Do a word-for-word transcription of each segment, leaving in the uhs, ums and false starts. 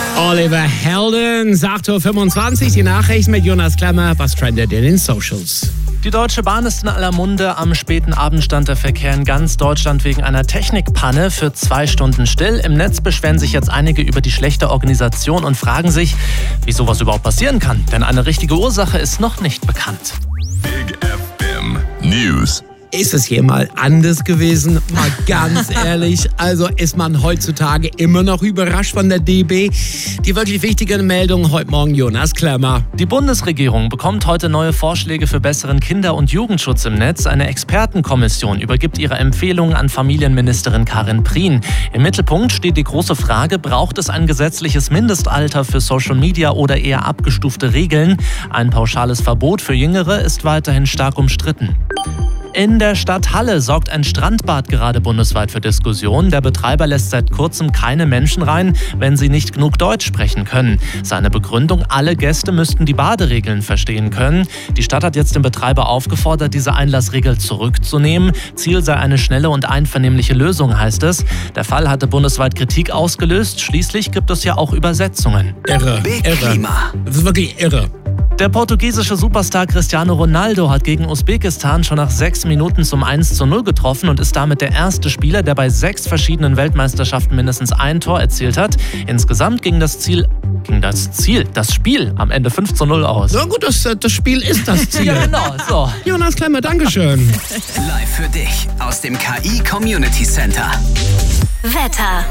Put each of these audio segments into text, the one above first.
Oliver Heldens, acht Uhr fünfundzwanzig, die Nachrichten mit Jonas Klemmer. Was trendet in den Socials? Die Deutsche Bahn ist in aller Munde. Am späten Abend stand der Verkehr in ganz Deutschland wegen einer Technikpanne für zwei Stunden still. Im Netz beschweren sich jetzt einige über die schlechte Organisation und fragen sich, wie sowas überhaupt passieren kann. Denn eine richtige Ursache ist noch nicht bekannt. Big F M News. Ist es hier mal anders gewesen? Mal ganz ehrlich, also ist man heutzutage immer noch überrascht von der D B? Die wirklich wichtigen Meldungen heute Morgen, Jonas Klemmer. Die Bundesregierung bekommt heute neue Vorschläge für besseren Kinder- und Jugendschutz im Netz. Eine Expertenkommission übergibt ihre Empfehlungen an Familienministerin Karin Prien. Im Mittelpunkt steht die große Frage, braucht es ein gesetzliches Mindestalter für Social Media oder eher abgestufte Regeln? Ein pauschales Verbot für Jüngere ist weiterhin stark umstritten. In der Stadt Halle sorgt ein Strandbad gerade bundesweit für Diskussionen. Der Betreiber lässt seit kurzem keine Menschen rein, wenn sie nicht genug Deutsch sprechen können. Seine Begründung, alle Gäste müssten die Baderegeln verstehen können. Die Stadt hat jetzt den Betreiber aufgefordert, diese Einlassregel zurückzunehmen. Ziel sei eine schnelle und einvernehmliche Lösung, heißt es. Der Fall hatte bundesweit Kritik ausgelöst. Schließlich gibt es ja auch Übersetzungen. Irre, Big irre. Klima. Das ist wirklich irre. Der portugiesische Superstar Cristiano Ronaldo hat gegen Usbekistan schon nach sechs Minuten zum eins zu null getroffen und ist damit der erste Spieler, der bei sechs verschiedenen Weltmeisterschaften mindestens ein Tor erzielt hat. Insgesamt ging das Ziel, ging das Ziel, das Spiel am Ende fünf zu null aus. Na gut, das, das Spiel ist das Ziel. Ja, genau, so. Jonas Klemmer, Dankeschön. Live für dich aus dem K I Community Center. Wetter.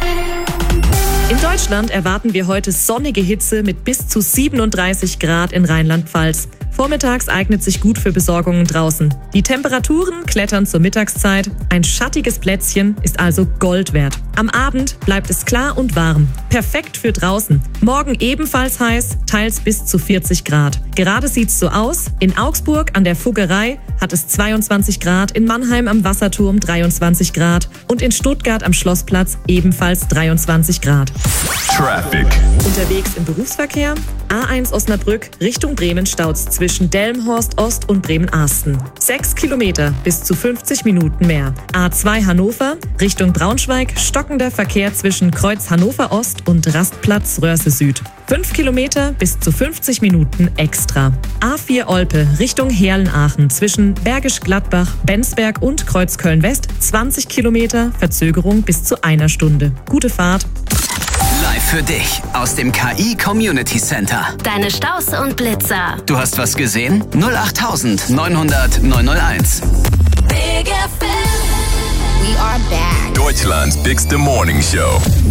In Deutschland erwarten wir heute sonnige Hitze mit bis zu siebenunddreißig Grad in Rheinland-Pfalz. Vormittags eignet sich gut für Besorgungen draußen. Die Temperaturen klettern zur Mittagszeit. Ein schattiges Plätzchen ist also Gold wert. Am Abend bleibt es klar und warm. Perfekt für draußen. Morgen ebenfalls heiß, teils bis zu vierzig Grad. Gerade sieht's so aus. In Augsburg an der Fuggerei hat es zweiundzwanzig Grad, in Mannheim am Wasserturm dreiundzwanzig Grad und in Stuttgart am Schlossplatz ebenfalls dreiundzwanzig Grad. Traffic. Unterwegs im Berufsverkehr? A eins Osnabrück Richtung Bremen staut's zwischen Delmenhorst Ost und Bremen-Arsten. Sechs Kilometer bis zu fünfzig Minuten mehr. A zwei Hannover Richtung Braunschweig stockender Verkehr zwischen Kreuz Hannover Ost und Rastplatz Röhrse Süd. Fünf Kilometer bis zu fünfzig Minuten extra. A vier Olpe Richtung Herlenaachen zwischen Bergisch Gladbach, Bensberg und Kreuz Köln-West zwanzig Kilometer, Verzögerung bis zu einer Stunde. Gute Fahrt. Live für dich aus dem K I Community Center. Deine Staus und Blitzer. Du hast was gesehen? null acht neun hundert neun null eins. Big F M. We are back. Deutschland's bigste Morning Show.